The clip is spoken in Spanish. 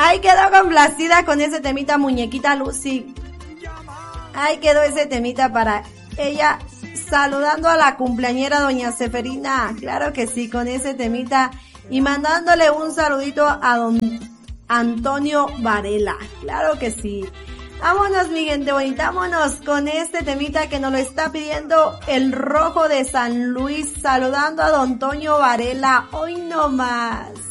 Ahí quedó complacida con ese temita, muñequita Lucy. Ahí quedó ese temita para ella, saludando a la cumpleañera doña Seferina. Claro que sí, con ese temita. Y mandándole un saludito a don Antonio Varela. Claro que sí. Vámonos, mi gente bonita, vámonos con este temita que nos lo está pidiendo el Rojo de San Luis, saludando a don Antonio Varela. Hoy no más.